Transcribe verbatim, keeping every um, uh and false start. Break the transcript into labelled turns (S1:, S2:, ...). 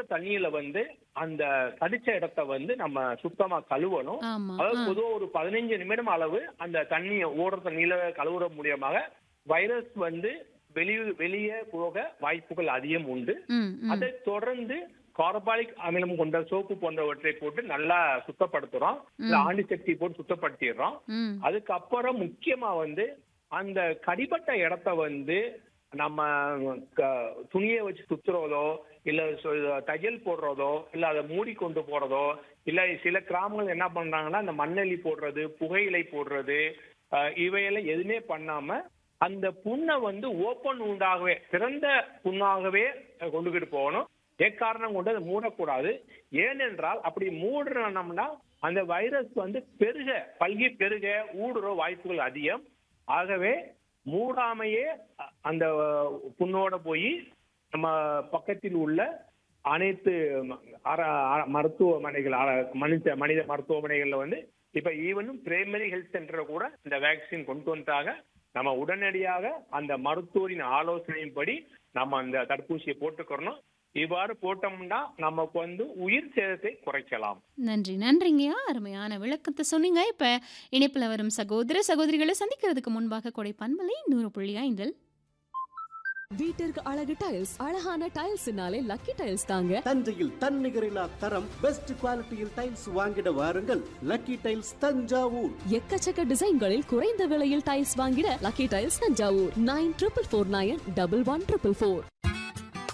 S1: தண்ணியில வந்து அந்த கடிச்ச இடத்த வந்து நம்ம சுத்தமா கழுவணும்.
S2: ஆமா.
S1: அதாவது
S2: ஆ.
S1: பொதுவா ஒரு பதினைஞ்சு நிமிடம் அளவு அந்த தண்ணியை ஓடுற தண்ணியில கழுவுற மூலியமாக வைரஸ் வந்து வெளியே வெளியே போக வாய்ப்புகள் அதிகம் உண்டு.
S2: ம், ம்.
S1: அதை தொடர்ந்து கார்பாலிக் அமிலம் கொண்ட சோப்பு போன்றவற்றை போட்டு நல்லா சுத்தப்படுத்துறோம். இல்ல
S2: ம்.
S1: ஆன்டிசெப்டிக் போட்டு சுத்தப்படுத்திடுறோம்.
S2: ம்.
S1: அதுக்கப்புறம் முக்கியமா வந்து அந்த கடிபட்ட இடத்த வந்து நம்ம க- துணியை வச்சு சுத்துறதோ இல்ல சொ- தையல் போடுறதோ இல்ல அதை மூடி கொண்டு போறதோ இல்ல சில கிராமங்கள் என்ன பண்றாங்கன்னா அந்த மண்ணெலி போடுறது புகையிலை போடுறது அஹ், இவையெல்லாம் எதுவுமே பண்ணாம அந்த புண்ணை வந்து ஓப்பன் உண்டாகவே திறந்த புண்ணாகவே அஹ், கொண்டுகிட்டு போகணும். எக்காரணம் கொண்டு அதை மூடக்கூடாது. ஏனென்றால் அப்படி மூடுறோம்னா அந்த வைரஸ் வந்து பெருக பல்கி பெருக ஊடுற வாய்ப்புகள் அதிகம். ஆகவே மூடாமையே அ- அந்த புண்ணோட போய் நம்ம பக்கத்தில் உள்ள அனைத்து ம- அர- அர- மருத்துவமனைகள் அர- மனித மனித மருத்துவமனைகள்ல வந்து இப்ப ஈவனும் பிரைமரி ஹெல்த் சென்டர்ல கூட இந்த வேக்சின் கொண்டு வந்துட்டாங்க. நம்ம உடனடியாக அந்த மருத்துவரின் ஆலோசனையின்படி நம்ம அந்த தடுப்பூசியை போட்டுக்கிறணும். இவ்வாறு போட்டோம்னா நமக்கு வந்து உயிர் சேதத்தை குறைக்கலாம்.
S2: நன்றி நன்றிங்கய்யா, அருமையான விளக்கத்தை சொன்னீங்க. இப்ப இணைப்புல வரும் சகோதர சகோதரிகளை சந்திக்கிறதுக்கு முன்பாக கொடை பன்மலை நூறு புள்ளி ஐந்தில்
S3: வீட்டிற்கு அழகு டைல்ஸ், அழகான டைல்ஸ்னாலே லக்கி டைல்ஸ் தாங்க.
S4: தஞ்சையில் தன்னிகரில்லா தரம் பெஸ்ட் குவாலிட்டியில் டைல்ஸ் வாங்கிட வாருங்கள். Lucky tiles Thanjavur.
S3: எக்கச்சக்க டிசைன்களில் குறைந்த விலையில் டைல்ஸ் வாங்கிட lucky tiles Thanjavur. Nine triple four nine double one triple four.